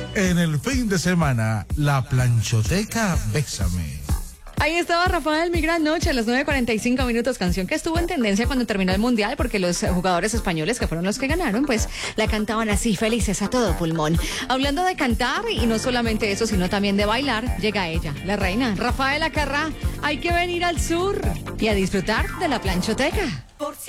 En el fin de semana, la planchoteca Bésame. Ahí estaba Rafael, Mi Gran Noche, a las 9:45 minutos, canción que estuvo en tendencia cuando terminó el Mundial, porque los jugadores españoles, que fueron los que ganaron, pues la cantaban así, felices a todo pulmón. Hablando de cantar, y no solamente eso, sino también de bailar, llega ella, la reina, Rafaela Carrá. Hay que venir al sur y a disfrutar de la planchoteca.